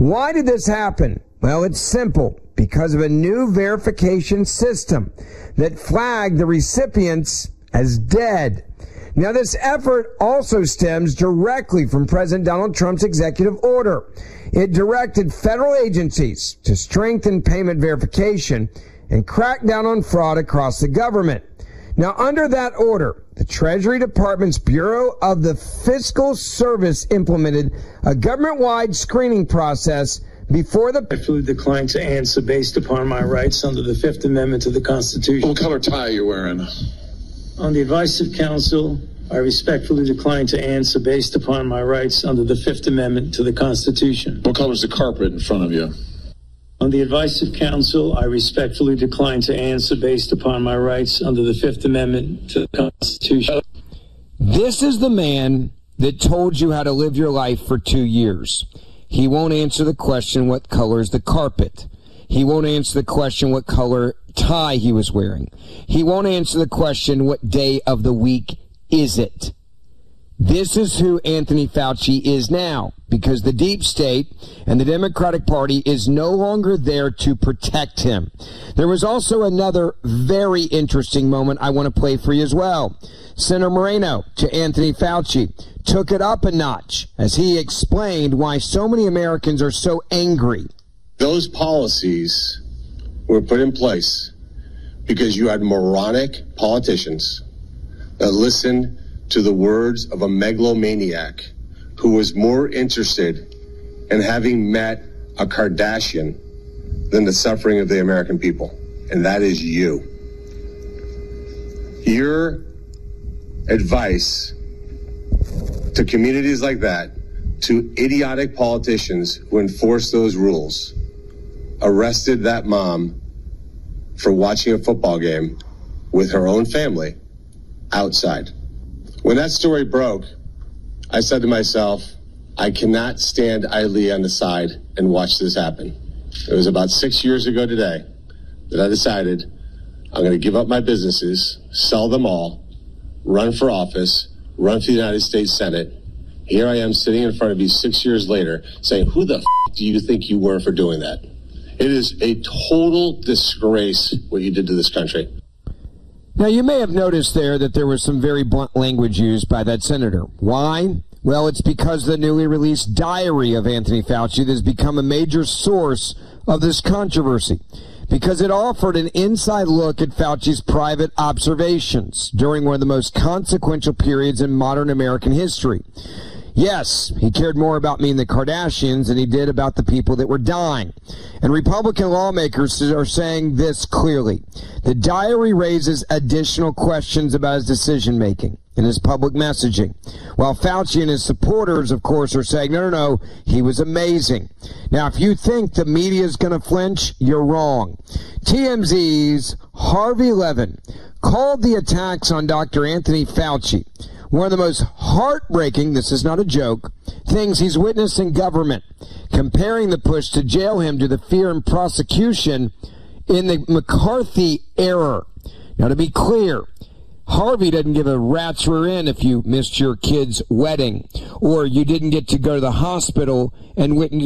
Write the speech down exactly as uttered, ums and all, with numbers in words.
Why did this happen? Well, it's simple. Because of a new verification system that flagged the recipients as dead. Now, this effort also stems directly from President Donald Trump's executive order. It directed federal agencies to strengthen payment verification and crack down on fraud across the government. Now, under that order, the Treasury Department's Bureau of the Fiscal Service implemented a government-wide screening process before the... I fully decline to answer based upon my rights under the Fifth Amendment to the Constitution. What color tie are you wearing? On the advice of counsel, I respectfully decline to answer based upon my rights under the Fifth Amendment to the Constitution. What color is the carpet in front of you? On the advice of counsel, I respectfully decline to answer based upon my rights under the Fifth Amendment to the Constitution. This is the man that told you how to live your life for two years. He won't answer the question, what color is the carpet? He won't answer the question, what color tie he was wearing. He won't answer the question, what day of the week is it? This is who Anthony Fauci is now, because the deep state and the Democratic Party is no longer there to protect him. There was also another very interesting moment I want to play for you as well. Senator Moreno to Anthony Fauci took it up a notch as he explained why so many Americans are so angry. Those policies were put in place because you had moronic politicians that listened to the words of a megalomaniac who was more interested in having met a Kardashian than the suffering of the American people. And that is you. Your advice to communities like that, to idiotic politicians who enforce those rules, arrested that mom for watching a football game with her own family outside. When that story broke, I said to myself, I cannot stand idly on the side and watch this happen. It was about six years ago today that I decided I'm going to give up my businesses, sell them all, run for office, run for the United States Senate. Here I am sitting in front of you six years later saying, who the f*** do you think you were for doing that? It is a total disgrace what you did to this country. Now, you may have noticed there that there was some very blunt language used by that senator. Why? Well, it's because the newly released diary of Anthony Fauci that has become a major source of this controversy, because it offered an inside look at Fauci's private observations during one of the most consequential periods in modern American history. Yes, he cared more about me and the Kardashians than he did about the people that were dying. And Republican lawmakers are saying this clearly. The diary raises additional questions about his decision-making and his public messaging, while Fauci and his supporters, of course, are saying, no, no, no, he was amazing. Now, if you think the media is going to flinch, you're wrong. T M Z's Harvey Levin called the attacks on Doctor Anthony Fauci one of the most heartbreaking, this is not a joke, things he's witnessed in government, comparing the push to jail him to the fear and prosecution in the McCarthy era. Now, to be clear, Harvey doesn't give a rat's rear end if you missed your kid's wedding or you didn't get to go to the hospital and witness